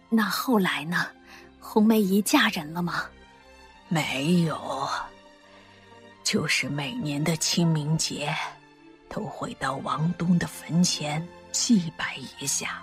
那后来呢？红梅姨嫁人了吗？ 没有，就是每年的清明节都会到王东的坟前祭拜一下。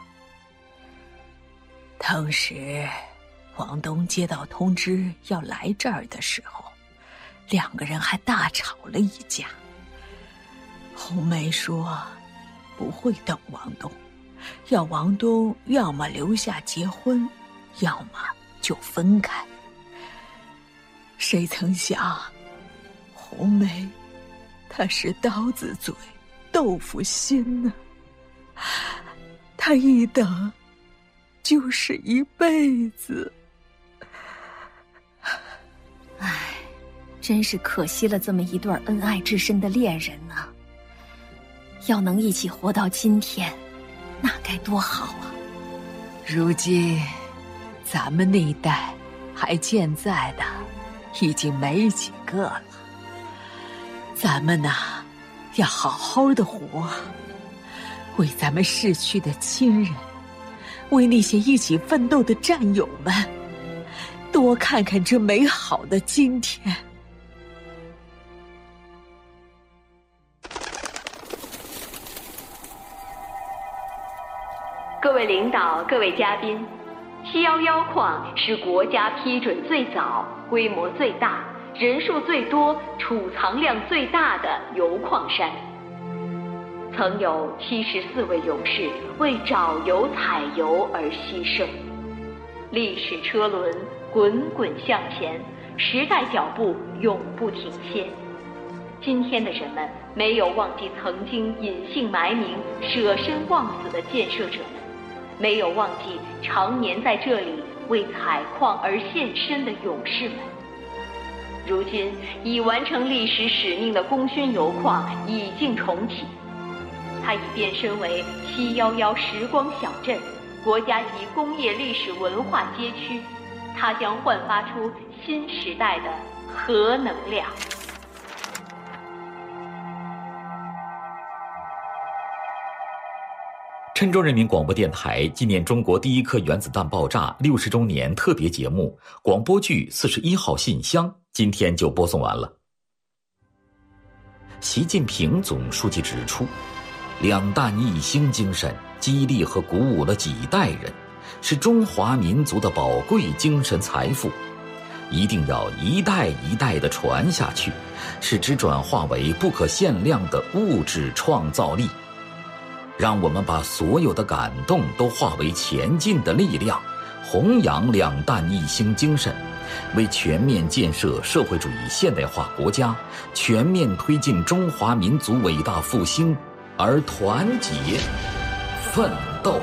当时王东接到通知要来这儿的时候，两个人还大吵了一架。红梅说不会等王东，要王东要么留下结婚，要么就分开。谁曾想红梅她是刀子嘴豆腐心呢，她一等就是一辈子。 唉，真是可惜了这么一对恩爱至深的恋人啊。要能一起活到今天，那该多好啊。 如今咱们那一代还健在的已经没几个了，咱们呐，要好好的活，为咱们逝去的亲人，为那些一起奋斗的战友们，多看看这美好的今天。 各位领导，各位嘉宾，711矿是国家批准最早、规模最大、人数最多、储藏量最大的油矿山。曾有74位勇士为找油采油而牺牲。历史车轮滚滚向前，时代脚步永不停歇。今天的人们没有忘记曾经隐姓埋名、舍身忘死的建设者们，没有忘记常年在这里为采矿而献身的勇士们。如今已完成历史使命的功勋油矿已经重启，它已变身为711时光小镇，国家级工业历史文化街区，它将焕发出新时代的核能量。 郴州人民广播电台纪念中国第一颗原子弹爆炸60周年特别节目广播剧41号信箱，今天就播送完了。习近平总书记指出，两弹一星精神激励和鼓舞了几代人，是中华民族的宝贵精神财富，一定要一代一代地传下去，使之转化为不可限量的物质创造力。让我们把所有的感动都化为前进的力量，弘扬两弹一星精神，为全面建设社会主义现代化国家，全面推进中华民族伟大复兴而团结奋斗。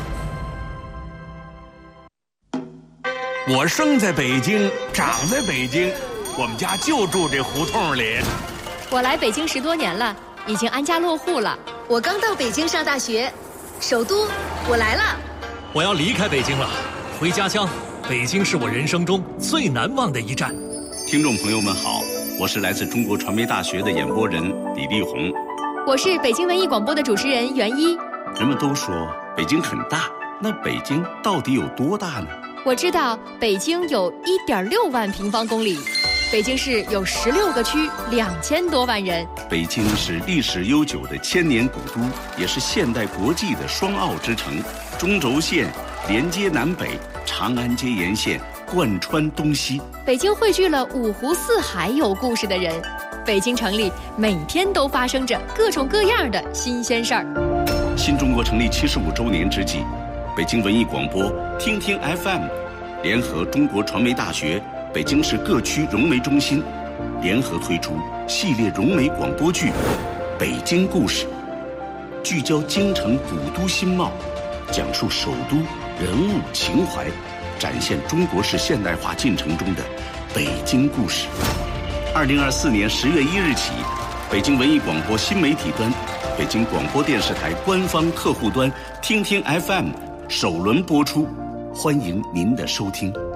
我生在北京，长在北京，我们家就住这胡同里。 我来北京10多年了，已经安家落户了。 我刚到北京上大学，首都，我来了。 我要离开北京了，回家乡。北京是我人生中最难忘的一站。 听众朋友们好，我是来自中国传媒大学的演播人李丽红。 我是北京文艺广播的主持人袁一。 人们都说北京很大，那北京到底有多大呢？ 我知道北京有1.6万平方公里。北京市有16个区，2000多万人。 北京是历史悠久的千年古都，也是现代国际的双奥之城。中轴线连接南北，长安街沿线贯穿东西。 北京汇聚了5湖4海有故事的人。北京城里每天都发生着各种各样的新鲜事儿。 新中国成立75周年之际，北京文艺广播、听听 FM 联合中国传媒大学、北京市各区融媒中心联合推出系列融媒广播剧《北京故事》，聚焦京城古都新貌，讲述首都人物情怀，展现中国式现代化进程中的北京故事。2024年10月1日起，北京文艺广播新媒体端、北京广播电视台官方客户端听听 FM 首轮播出，欢迎您的收听。